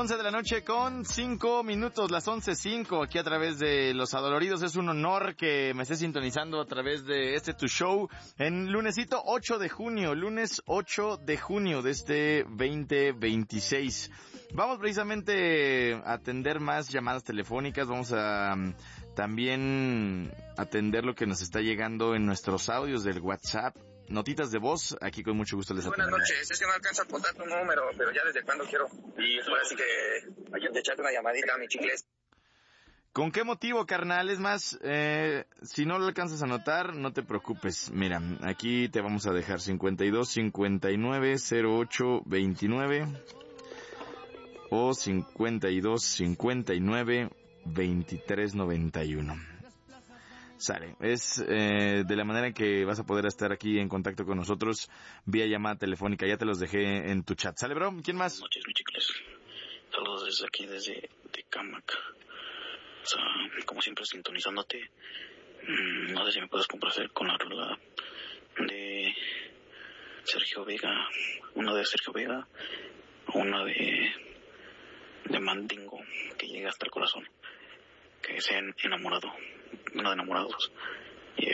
11 de la noche con 5 minutos, las 11:05, aquí a través de Los Adoloridos. Es un honor que me estés sintonizando a través de Tu Show en lunesito 8 de junio, lunes 8 de junio de este 2026. Vamos precisamente a atender más llamadas telefónicas, vamos a también atender lo que nos está llegando en nuestros audios del WhatsApp. Notitas de voz, aquí con mucho gusto les atendemos. Buenas noches, es que no alcanzo a apuntar tu número, pero ya desde cuándo quiero. Y ahora sí que ayer te echaste una llamadita a mi chicles. ¿Con qué motivo, carnal? Es más, si no lo alcanzas a anotar, no te preocupes. Mira, aquí te vamos a dejar 52 59 08 29 o 52 59 23 91. Sale, es de la manera en que vas a poder estar aquí en contacto con nosotros vía llamada telefónica. Ya te los dejé en tu chat. ¿Sale, bro? ¿Quién más? Buenas noches, mi chicles. Saludos desde aquí, desde Tecámac. O sea, como siempre, sintonizándote. No sé si me puedes complacer con la rola de Sergio Vega. Una de Sergio Vega. Una de Mandingo, que llega hasta el corazón. Que sea enamorado. Uno de enamorados. Y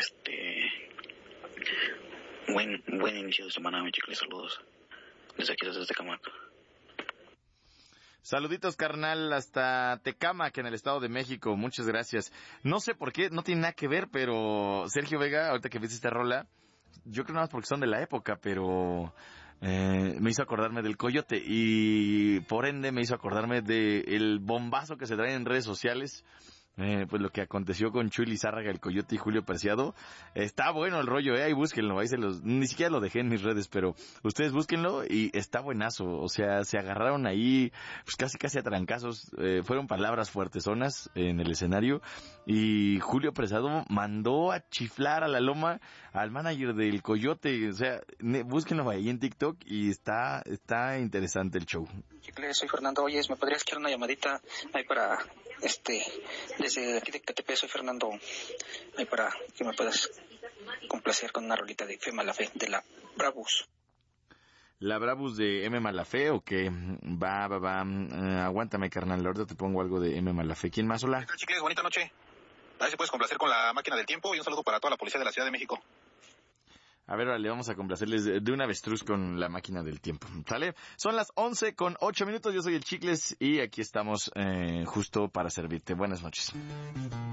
buen inicio de semana, mi chicles. Saludos desde aquí, desde Tecámac. Saluditos, carnal, hasta Tecámac, en el Estado de México. Muchas gracias. No sé por qué, no tiene nada que ver, pero Sergio Vega, ahorita que viste esta rola, yo creo nada más porque son de la época, pero me hizo acordarme del Coyote y por ende me hizo acordarme del bombazo que se trae en redes sociales. Pues lo que aconteció con Chuy Lizárraga, el Coyote y Julio Preciado. Está bueno el rollo, ahí búsquenlo, ni siquiera lo dejé en mis redes, pero ustedes búsquenlo y está buenazo. O sea, se agarraron ahí pues casi a trancazos, fueron palabras fuertesonas en el escenario y Julio Preciado mandó a chiflar a la loma al manager del Coyote. O sea, búsquenlo ahí en TikTok y está interesante el show. Chicle, soy Fernando. Oyes, ¿me podrías quedar una llamadita ahí para desde aquí de Catepec? Soy Fernando, ahí para que me puedas complacer con una rolita de Fe Malafé, de la Brabus. ¿La Brabus de M. Malafé o qué? Va, aguántame, carnal, ahorita te pongo algo de M. Malafé. ¿Quién más? Hola. ¿Qué tal, chicles? Bonita noche. A ver si puedes complacer con la máquina del tiempo y un saludo para toda la policía de la Ciudad de México. A ver, vale, vamos a complacerles de un avestruz con la máquina del tiempo, ¿sale? Son las 11:08, yo soy el Chicles y aquí estamos justo para servirte. Buenas noches.